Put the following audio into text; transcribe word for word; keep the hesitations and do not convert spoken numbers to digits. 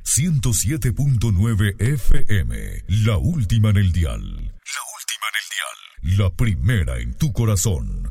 ciento siete punto nueve F M, la última en el dial. La última en el dial. La primera en tu corazón.